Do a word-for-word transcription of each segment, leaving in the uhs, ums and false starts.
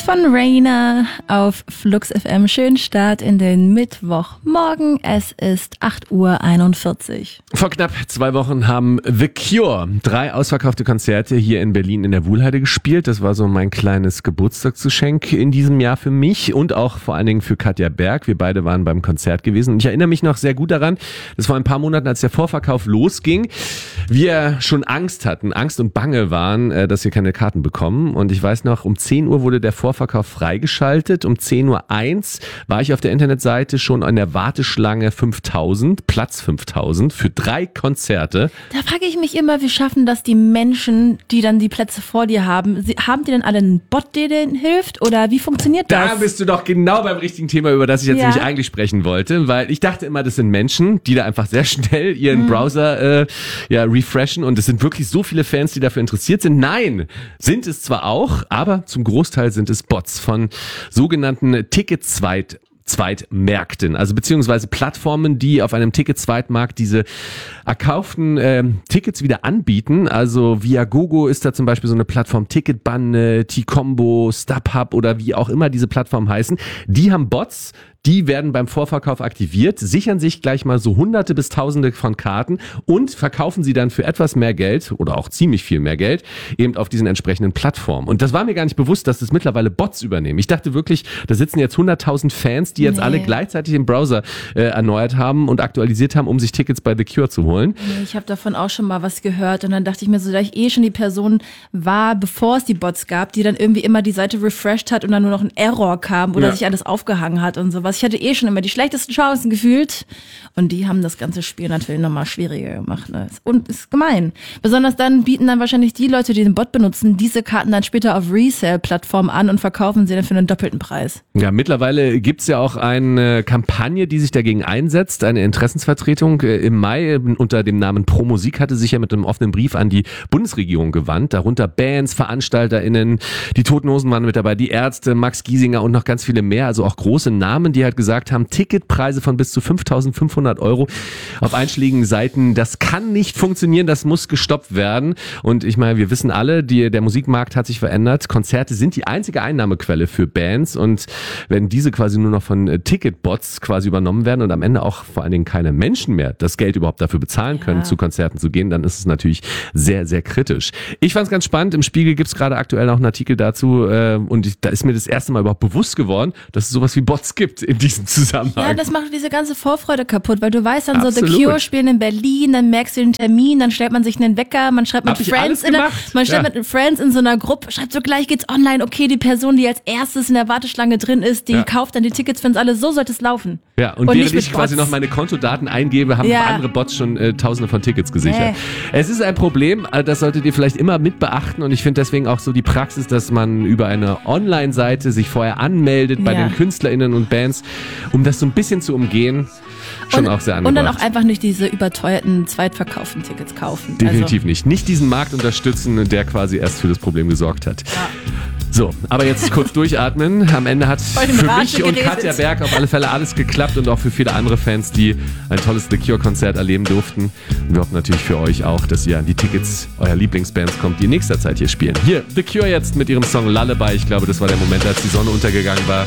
von Rainer auf Flux F M. Schönen Start in den Mittwochmorgen. Es ist acht Uhr einundvierzig. Vor knapp zwei Wochen haben The Cure drei ausverkaufte Konzerte hier in Berlin in der Wuhlheide gespielt. Das war so mein kleines Geburtstagsgeschenk in diesem Jahr für mich und auch vor allen Dingen für Katja Berg. Wir beide waren beim Konzert gewesen. Und ich erinnere mich noch sehr gut daran, dass vor ein paar Monaten, als der Vorverkauf losging, wir schon Angst hatten, Angst und Bange waren, dass wir keine Karten bekommen. Und ich weiß noch, um zehn Uhr wurde der Vorverkauf freigeschaltet. Um zehn Uhr eins war ich auf der Internetseite schon an der Warteschlange fünftausend, Platz fünftausend für drei Konzerte. Da frage ich mich immer, wie schaffen das die Menschen, die dann die Plätze vor dir haben? Sie, haben die denn alle einen Bot, der denen hilft? Oder wie funktioniert das? Da bist du doch genau beim richtigen Thema, über das ich jetzt ja. nämlich eigentlich sprechen wollte. Weil ich dachte immer, das sind Menschen, die da einfach sehr schnell ihren mhm. Browser äh, ja, refreshen. Und es sind wirklich so viele Fans, die dafür interessiert sind. Nein, sind es zwar auch, aber zum Großteil sind es Bots von sogenannten Ticket-Zweit- Zweitmärkten, also beziehungsweise Plattformen, die auf einem Ticket-Zweitmarkt diese erkauften äh, Tickets wieder anbieten. Also Viagogo ist da zum Beispiel so eine Plattform, Ticketbande, T-Combo, StubHub oder wie auch immer diese Plattformen heißen. Die haben Bots, die werden beim Vorverkauf aktiviert, sichern sich gleich mal so Hunderte bis Tausende von Karten und verkaufen sie dann für etwas mehr Geld oder auch ziemlich viel mehr Geld eben auf diesen entsprechenden Plattformen. Und das war mir gar nicht bewusst, dass das mittlerweile Bots übernehmen. Ich dachte wirklich, da sitzen jetzt hunderttausend Fans, die jetzt nee. alle gleichzeitig den Browser äh, erneuert haben und aktualisiert haben, um sich Tickets bei The Cure zu holen. Nee, ich habe davon auch schon mal was gehört und dann dachte ich mir so, da ich eh schon die Person war, bevor es die Bots gab, die dann irgendwie immer die Seite refreshed hat und dann nur noch ein Error kam oder ja. sich alles aufgehangen hat und sowas. Ich hatte eh schon immer die schlechtesten Chancen gefühlt und die haben das ganze Spiel natürlich nochmal schwieriger gemacht. Ne? Und ist gemein. Besonders dann bieten dann wahrscheinlich die Leute, die den Bot benutzen, diese Karten dann später auf Resale-Plattformen an und verkaufen sie dann für einen doppelten Preis. Ja, mittlerweile gibt's ja auch eine Kampagne, die sich dagegen einsetzt, eine Interessensvertretung. Im Mai unter dem Namen Pro Musik hatte sich ja mit einem offenen Brief an die Bundesregierung gewandt, darunter Bands, VeranstalterInnen, die Toten Hosen waren mit dabei, die Ärzte, Max Giesinger und noch ganz viele mehr, also auch große Namen, die halt gesagt haben, Ticketpreise von bis zu fünftausendfünfhundert Euro auf einschlägigen Seiten, das kann nicht funktionieren, das muss gestoppt werden. Und ich meine, wir wissen alle, die, der Musikmarkt hat sich verändert, Konzerte sind die einzige Einnahmequelle für Bands und wenn diese quasi nur noch von Ticketbots quasi übernommen werden und am Ende auch vor allen Dingen keine Menschen mehr das Geld überhaupt dafür bezahlen können, ja. zu Konzerten zu gehen, dann ist es natürlich sehr, sehr kritisch. Ich fand es ganz spannend, im Spiegel gibt es gerade aktuell auch einen Artikel dazu äh, und ich, da ist mir das erste Mal überhaupt bewusst geworden, dass es sowas wie Bots gibt in diesem Zusammenhang. Ja, das macht diese ganze Vorfreude kaputt, weil du weißt dann Absolut. so, The Cure spielen in Berlin, dann merkst du den Termin, dann stellt man sich einen Wecker, man schreibt mit Hab Friends in der, man schreibt ja. mit Friends in so einer Gruppe, schreibt so gleich geht's online, okay, die Person, die als erstes in der Warteschlange drin ist, die ja. kauft dann die Tickets für uns alle, so sollte es laufen. Ja, und, und während ich quasi noch meine Kontodaten eingebe, haben ja. andere Bots schon äh, tausende von Tickets gesichert. Nee. Es ist ein Problem, das solltet ihr vielleicht immer mit beachten und ich finde deswegen auch so die Praxis, dass man über eine Online-Seite sich vorher anmeldet bei ja. den KünstlerInnen und Bands, um das so ein bisschen zu umgehen, schon und, auch sehr angebracht. Und dann auch einfach nicht diese überteuerten, zweitverkauften Tickets kaufen. Definitiv also. nicht. Nicht diesen Markt unterstützen, der quasi erst für das Problem gesorgt hat. Ja. So, aber jetzt kurz durchatmen. Am Ende hat für mich und Katja Berg auf alle Fälle alles geklappt und auch für viele andere Fans, die ein tolles The Cure-Konzert erleben durften. Und wir hoffen natürlich für euch auch, dass ihr an die Tickets eurer Lieblingsbands kommt, die in nächster Zeit hier spielen. Hier, The Cure jetzt mit ihrem Song Lullaby. Ich glaube, das war der Moment, als die Sonne untergegangen war.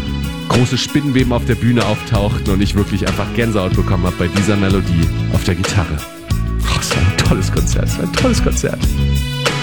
Große Spinnenweben auf der Bühne auftauchten und ich wirklich einfach Gänsehaut bekommen habe bei dieser Melodie auf der Gitarre. Oh, es war ein tolles Konzert, es war ein tolles Konzert.